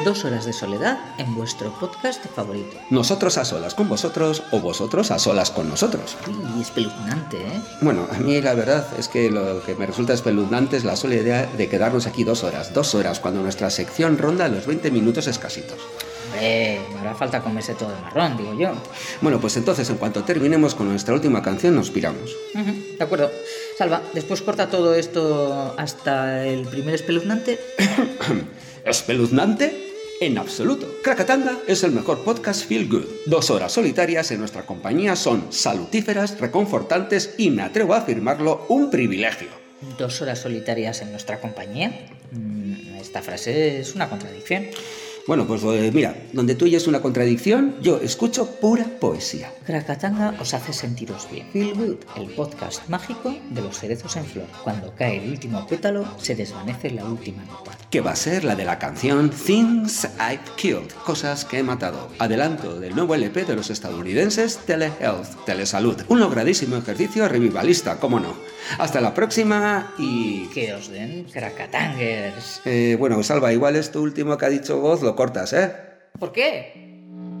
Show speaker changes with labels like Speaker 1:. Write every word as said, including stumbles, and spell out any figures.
Speaker 1: Dos horas de soledad en vuestro podcast favorito.
Speaker 2: Nosotros a solas con vosotros o vosotros a solas con nosotros.
Speaker 1: Y espeluznante, ¿eh?
Speaker 2: Bueno, a mí la verdad es que lo que me resulta espeluznante es la sola idea de quedarnos aquí dos horas. Dos horas cuando nuestra sección ronda los veinte minutos escasitos.
Speaker 1: Hombre, me hará falta comerse todo el marrón, digo yo.
Speaker 2: Bueno, pues entonces en cuanto terminemos con nuestra última canción nos piramos.
Speaker 1: Uh-huh, de acuerdo. Salva, después corta todo esto hasta el primer espeluznante.
Speaker 2: ¿Espeluznante? En absoluto. Krakatanga es el mejor podcast feel good. Dos horas solitarias en nuestra compañía son salutíferas, reconfortantes y, me atrevo a afirmarlo, un privilegio.
Speaker 1: ¿Dos horas solitarias en nuestra compañía? Esta frase es una contradicción.
Speaker 2: Bueno, pues eh, mira, donde tú oyes una contradicción, yo escucho pura poesía.
Speaker 1: Krakatanga os hace sentiros bien. Feel Good, el podcast mágico de los cerezos en flor. Cuando cae el último pétalo, se desvanece la última nota.
Speaker 2: Que va a ser la de la canción Things I've Killed, cosas que he matado. Adelanto del nuevo L P de los estadounidenses Telehealth, Telesalud. Un logradísimo ejercicio revivalista, cómo no. Hasta la próxima y...
Speaker 1: Que os den Krakatangers.
Speaker 2: Eh, bueno, Salva, igual esto último que ha dicho Voz lo cortas, ¿eh?
Speaker 1: ¿Por qué?